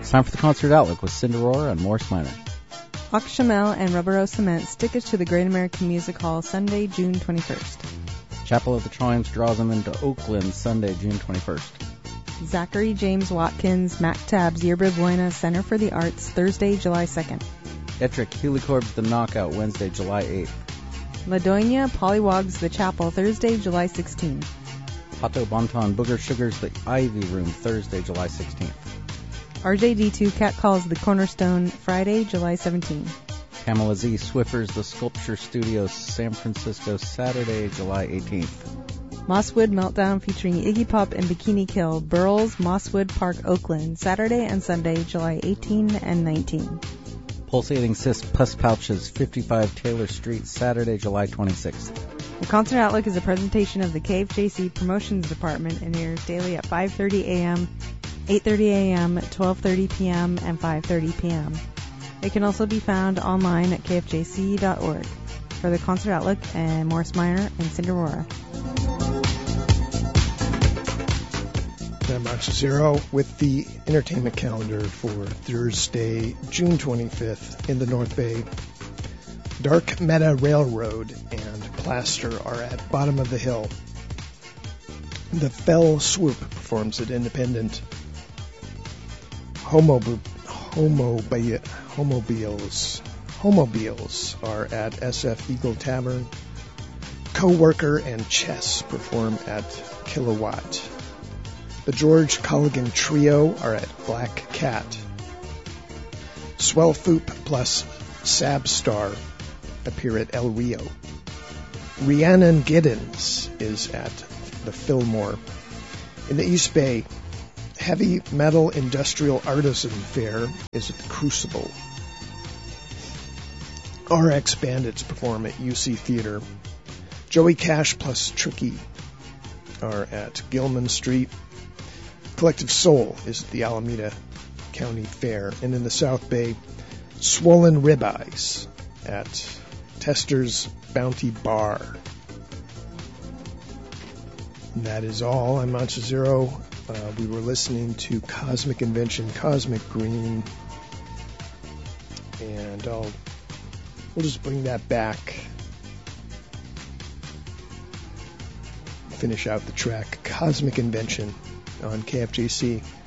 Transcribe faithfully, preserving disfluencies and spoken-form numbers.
It's time for the Concert Outlook with Cinderora and Morris Minor. Auchamel and Rubber Rose Cement stick it to the Great American Music Hall Sunday, June twenty-first. Chapel of the Troyans draws them into Oakland Sunday, June twenty-first. Zachary James Watkins, Mac Tabs, Yerba Buena Center for the Arts, Thursday, July second. Ettrick, Helicorb's The Knockout, Wednesday, July eighth. Ladonia, Pollywogs, The Chapel, Thursday, July sixteenth. Pato Bonton, Booger Sugars, The Ivy Room, Thursday, July sixteenth. R J D two, Cat Calls, The Cornerstone, Friday, July seventeenth. Pamela Z, Swiffers, The Sculpture Studios, San Francisco, Saturday, July eighteenth. Mosswood Meltdown featuring Iggy Pop and Bikini Kill, Burls, Mosswood Park, Oakland, Saturday and Sunday, July eighteenth and nineteenth. Pulsating Cyst Pus Pouches, fifty-five Taylor Street, Saturday, July twenty-sixth. The Concert Outlook is a presentation of the K F J C Promotions Department and airs daily at five thirty a.m., eight thirty a.m., twelve thirty p.m., and five thirty p.m. It can also be found online at k f j c dot org. For the Concert Outlook and Morris Minor and Cinderora. I'm Arch Zero with the entertainment calendar for Thursday, June twenty-fifth in the North Bay. Dark Meta Railroad and Plaster are at Bottom of the Hill. The Fell Swoop performs at Independent. Homo, homo, homobiles, homobiles are at S F Eagle Tavern. Co-Worker and Chess perform at Kilowatt. The George Colligan Trio are at Black Cat. Swell Foop plus Sabstar appear at El Rio. Rhiannon Giddens is at the Fillmore. In the East Bay, Heavy Metal Industrial Artisan Fair is at the Crucible. R X Bandits perform at U C Theater. Joey Cash plus Tricky are at Gilman Street. Collective Soul is at the Alameda County Fair. And in the South Bay, Swollen Ribeyes at Tester's Bounty Bar. And that is all. I'm Mancha Zero. Uh, we were listening to Cosmic Invention, Cosmic Green. And I'll, we'll just bring that back. Finish out the track, Cosmic Invention, on K F J C.